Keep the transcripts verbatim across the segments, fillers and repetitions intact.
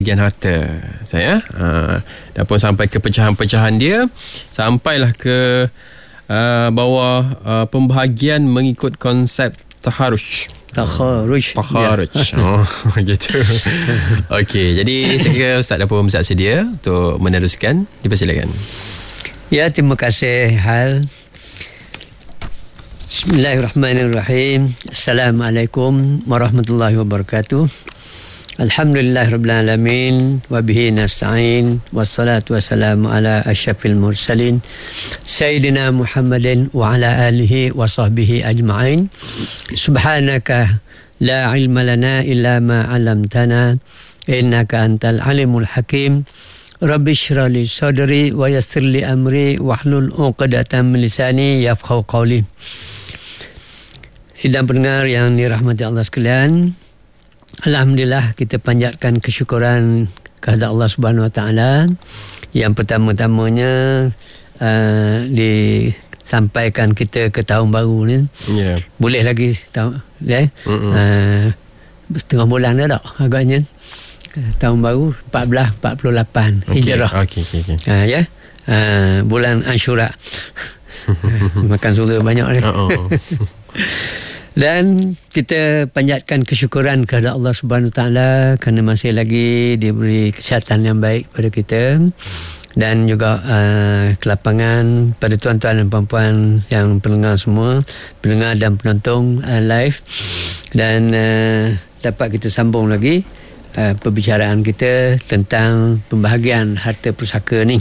pembahagian harta saya. Uh, dan pun sampai ke pecahan-pecahan dia, sampailah ke uh, bawah uh, pembahagian mengikut konsep taharuj. Takharuj. Takharuj. Ya. Oh, gitu. Okey, jadi saya kira Ustaz dan pun Ustaz sedia untuk meneruskan. Dipersilakan. Ya, terima kasih Hal. Bismillahirrahmanirrahim. Assalamualaikum warahmatullahi wabarakatuh. Alhamdulillahirabbil alamin wa bihi nasta'in wassalatu wassalamu ala asyrafil mursalin sayyidina Muhammadin wa ala alihi wa sahbihi ajma'in. Subhanaka la ilma lana illa ma 'allamtana innaka antal alimul hakim. Rabbi shrah li sadri wa yassir li amri wahlul 'uqdatam min lisani yafqahu qawli. Sidang pendengar yang dirahmati Allah sekalian, alhamdulillah kita panjatkan kesyukuran kepada Allah Subhanahu Wa Taala. Yang pertama-tamanya uh, disampaikan kita ke tahun baru ni. Yeah. Boleh lagi tahun eh? uh, setengah bulan dah tak agaknya. Tahun baru empat belas empat puluh lapan okay. Hijrah. Okey okey okey. Ha ya. Uh, bulan Ashura. Makan surga banyak ni. Uh-oh. Dan kita panjatkan kesyukuran kepada Allah Subhanahu Taala kerana masih lagi diberi kesihatan yang baik pada kita, dan juga uh, kelapangan pada tuan-tuan dan puan-puan yang pendengar semua, pendengar dan penonton uh, live, dan uh, dapat kita sambung lagi uh, perbicaraan kita tentang pembahagian harta pusaka ni.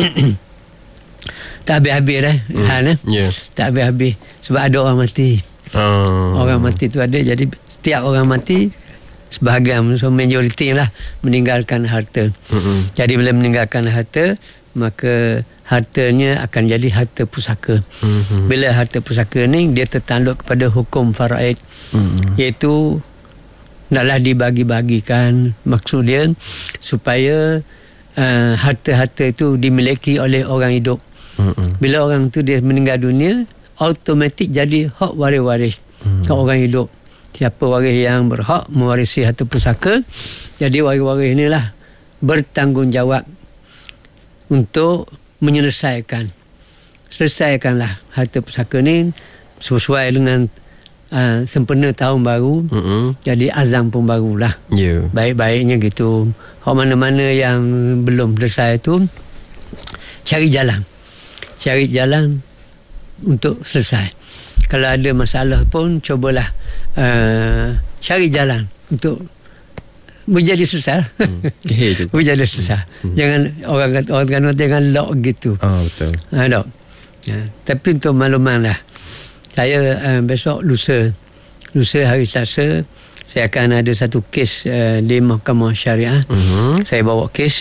Tak habis-habis dah mm. hal eh? Yeah. Tak habis-habis sebab ada orang mati. Oh. Orang mati tu ada, jadi setiap orang mati sebahagian, so majoriti lah meninggalkan harta. Mm-hmm. Jadi bila meninggalkan harta, maka hartanya akan jadi harta pusaka. Mm-hmm. Bila harta pusaka ni dia tertanduk kepada hukum faraid, mm-hmm. iaitu naklah dibagi-bagikan. Maksud dia supaya uh, harta-harta itu dimiliki oleh orang hidup. Mm-hmm. Bila orang tu dia meninggal dunia, automatik jadi hak waris-waris hmm. ke orang hidup. Siapa waris yang berhak mewarisi harta pusaka, jadi waris-waris inilah bertanggungjawab untuk menyelesaikan selesaikanlah harta pusaka ni sesuai dengan uh, sempena tahun baru. Mm-hmm. Jadi azam pun barulah. Yeah. Baik-baiknya gitu. Hak mana-mana yang belum selesai tu, cari jalan cari jalan untuk selesai. Kalau ada masalah pun cubalah uh, cari jalan untuk menjadi selesai. Hmm. menjadi selesai. Hmm. Jangan orang kata orang kata jangan lock gitu. Oh betul. Ha dok. Ya, tapi untuk makluman lah. Saya uh, besok lusa lusa hari Selasa saya akan ada satu kes uh, di Mahkamah Syariah. Uh-huh. Saya bawa kes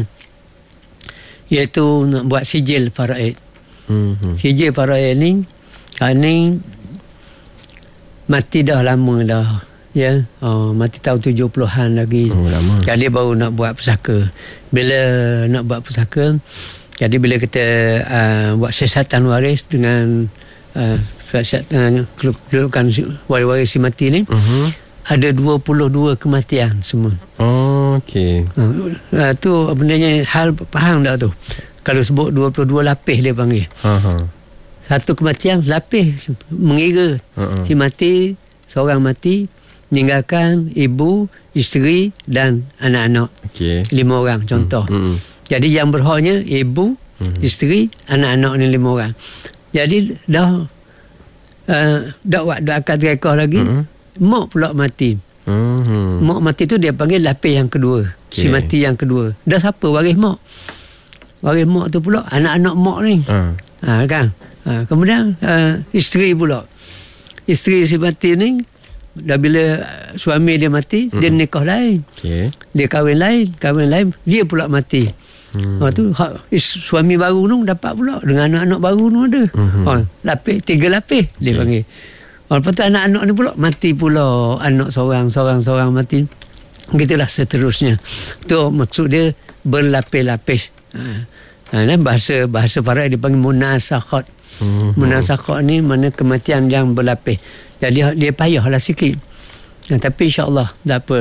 iaitu nak buat sijil faraid. Mm-hmm. Sijil faraid ni ni mati dah lama dah, ya. Oh, mati tahun tujuh puluhan lagi. Oh, lama. Jadi baru nak buat pusaka. Bila nak buat pusaka, jadi bila kita uh, buat siasatan waris dengan uh, siasatan kedudukan waris-waris si mati ni, uh-huh. ada dua puluh dua kematian semua. Oh, okey. Uh, tu benarnya hal faham tak tu? Kalau sebut dua puluh dua lapis dia panggil. Uh-huh. Satu kematian lapis mengira uh-huh. si mati, seorang mati meninggalkan ibu, isteri dan anak-anak. Okay. Lima orang contoh. Uh-huh. Jadi yang berhaknya ibu, uh-huh. isteri, anak-anak ni lima orang. Jadi dah uh, dah buat dah akad rekah lagi. Uh-huh. Mak pula mati. Uh-huh. Mak mati tu dia panggil lapis yang kedua. Okay. Si mati yang kedua. Dah siapa waris mak? Waris mak tu pula anak-anak mak ni. Uh. Ha, kan? Ha, kemudian uh, isteri pula. Isteri si mati ni dah bila suami dia mati, mm. dia nikah lain. Okay. Dia kahwin lain, kahwin lain, dia pula mati. Hmm. Lepas tu ha, suami baru tu dapat pula dengan anak-anak baru tu ada. Mm-hmm. Ha, lapis, tiga lapis dia okay. panggil. Lepas tu anak-anak ni pula mati pula, anak seorang, seorang, seorang mati. Gitulah seterusnya. Tu maksud dia berlapis-lapis. Ha. Ha, bahasa bahasa faraid dipanggil munasakhat. Hmm. Munasakhat ni mana kematian yang berlapis. Jadi dia payahlah sikit. Ha, tapi insya-Allah tak apa.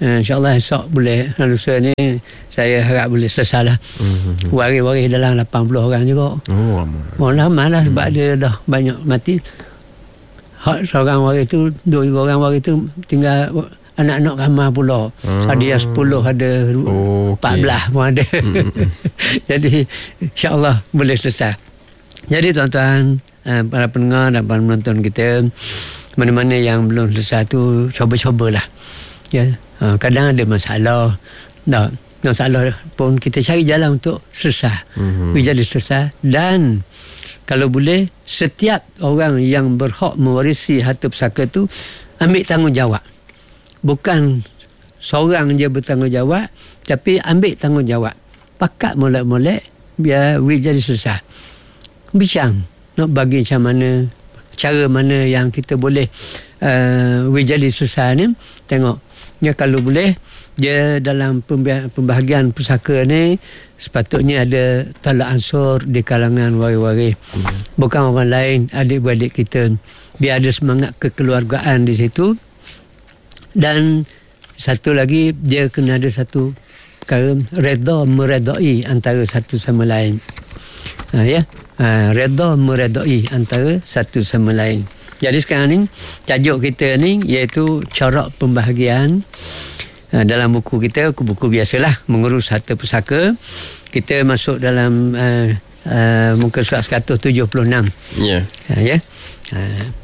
uh, InsyaAllah esok boleh, lusa ni saya harap boleh selesai lah. Mm-hmm. Waris-waris dalam lapan puluh orang juga. Oh, oh lama lah sebab mm. dia dah banyak mati. Hak seorang waris tu, dua orang waris tu tinggal anak-anak ramai pula. Hmm. Ada yang sepuluh, ada oh, empat belas okay. pun ada. Mm-hmm. Jadi insyaAllah boleh selesai. Jadi tuan-tuan, para pendengar dan para penonton kita, mana-mana yang belum selesai tu cuba-cubalah. Ya, kadang ada masalah. Tak, masalah pun kita cari jalan untuk selesai. Mm-hmm. Jadi selesai. Dan kalau boleh, setiap orang yang berhak mewarisi harta pusaka tu ambil tanggungjawab. Bukan seorang je bertanggungjawab, tapi ambil tanggungjawab. Pakat molek-molek biar will jadi selesai. Bincang nak bagi macam mana, cara mana yang kita boleh uh, will jadi selesai ni. Tengok ya, kalau boleh dia dalam pembahagian pusaka ni sepatutnya ada talak ansur di kalangan waris-waris. Hmm. Bukan orang lain, adik-beradik kita. Biar ada semangat kekeluargaan di situ. Dan satu lagi, dia kena ada satu perkara redha meredai antara satu sama lain. Ha, ya, ha, redha meredai antara satu sama lain. Jadi sekarang ni tajuk kita ni iaitu corak pembahagian. Ha, dalam buku kita, buku biasalah mengurus harta pusaka. Kita masuk dalam uh, uh, muka surat seratus tujuh puluh enam. Ya. Yeah. Ha, ya. Ha.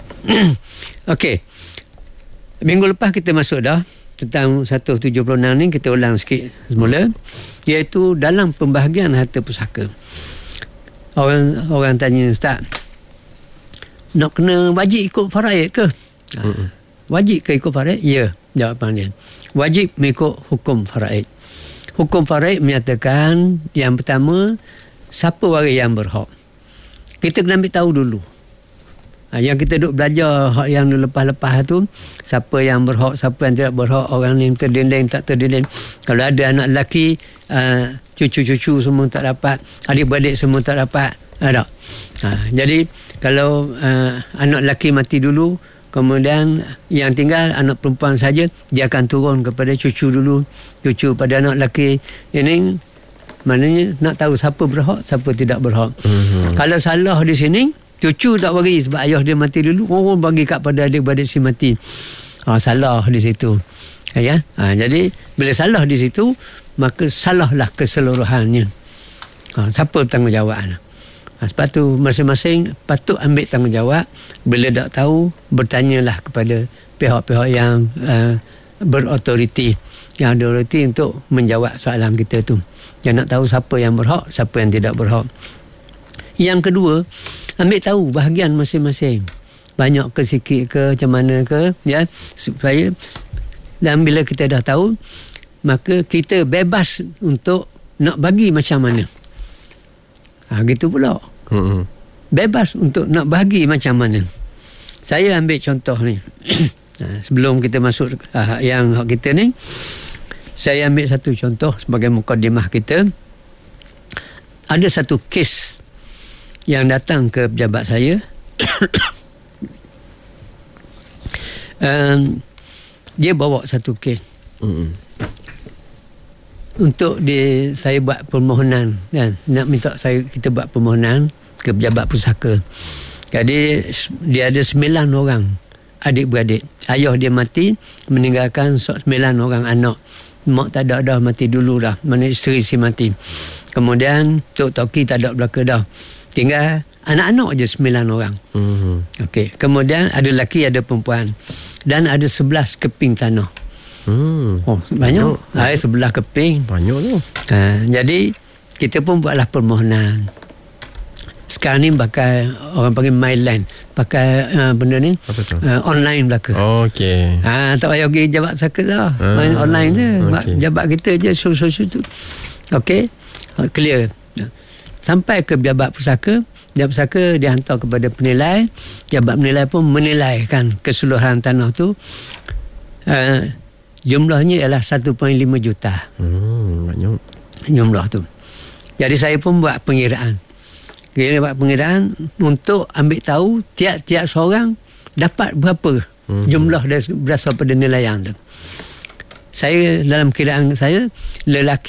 Okey. Minggu lepas kita masuk dah tentang seratus tujuh puluh enam ni, kita ulang sikit semula, iaitu dalam pembahagian harta pusaka. Orang orang tanya, Ustaz, nak kena wajib ikut faraid ke? Mm-mm. Wajib ke ikut faraid? Ya, jawapan dia. Wajib mengikut hukum faraid. Hukum faraid menyatakan yang pertama, siapa waris yang berhak. Kita kena ambil tahu dulu. Ha, yang kita duk belajar hak yang lepas-lepas tu, siapa yang berhak, siapa yang tidak berhak, orang ni terdinding tak terdinding. Kalau ada anak lelaki, uh, cucu-cucu semua tak dapat, adik-beradik semua tak dapat. Ada. Ha, jadi kalau uh, anak lelaki mati dulu, kemudian yang tinggal anak perempuan saja, dia akan turun kepada cucu dulu, cucu pada anak lelaki. Ini maknanya nak tahu siapa berhak, siapa tidak berhak. Mm-hmm. Kalau salah di sini, cucu tak bagi sebab ayah dia mati dulu, orang bagi kat pada adik-beradik si mati. Ha, salah di situ. Ya, ha, jadi bila salah di situ, maka salahlah keseluruhannya. Ha, siapa bertanggungjawab? Ha, sebab tu masing-masing patut ambil tanggungjawab. Bila tak tahu, bertanyalah kepada pihak-pihak yang uh, berautoriti, yang ada autoriti untuk menjawab soalan kita tu. Yang nak tahu siapa yang berhak, siapa yang tidak berhak. Yang kedua, ambil tahu bahagian masing-masing. Banyak ke sikit ke, macam mana ke, ya, supaya, dan bila kita dah tahu, maka kita bebas untuk nak bagi macam mana. Ha, gitu pula. Mm-hmm. Bebas untuk nak bagi macam mana. Saya ambil contoh ni. Ha, sebelum kita masuk ha, yang hak kita ni, saya ambil satu contoh sebagai mukadimah kita. Ada satu kes yang datang ke pejabat saya. um, dia bawa satu kes. Mm-hmm. Untuk di, saya buat permohonan, kan? Nak minta saya kita buat permohonan ke pejabat pusaka. Jadi dia ada sembilan orang adik-beradik. Ayah dia mati, meninggalkan sembilan orang anak. Mak tak ada dah, mati dulu dah. Mana isteri si mati. Kemudian Tok Toki tak ada belaka dah. Tinggal anak-anak je sembilan orang. Mm-hmm. Okey. Kemudian ada lelaki, ada perempuan. Dan ada sebelas keping tanah. Hmm. Oh, banyak. Hai, sebelah keping. Banyak tu. Ha, jadi kita pun buatlah permohonan. Sekarang ni pakai, orang panggil MyLand. Pakai uh, benda ni uh, online belaka. Oh, okey. Ha, tak payah pergi jabat pusaka dah. Ah, online je. Okay. Jabat kita je susu-susu tu. Okey. Clear. Sampai ke jabat pusaka, jabat pusaka dia hantar kepada penilai. Jabat penilai pun menilaikan keseluruhan tanah tu. Uh, Jumlahnya ialah satu perpuluhan lima juta. Hmm, banyak. Jumlah tu. Jadi saya pun buat pengiraan. Kita buat pengiraan untuk ambil tahu tiap-tiap seorang dapat berapa hmm. jumlah berasal pada nilaian tu. saya dalam kiraan saya lelaki